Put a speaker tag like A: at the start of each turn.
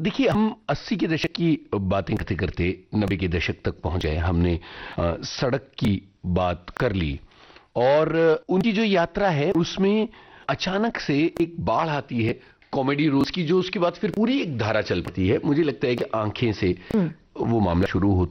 A: देखिए, हम 80 के दशक की बातें करते करते 90 के दशक तक पहुंच गए। हमने सड़क की बात कर ली और उनकी जो यात्रा है उसमें अचानक से एक बाढ़ आती है कॉमेडी रोज की, जो उसके बाद फिर पूरी एक धारा चल पड़ती है। मुझे लगता है कि आंखें से वो मामला शुरू होता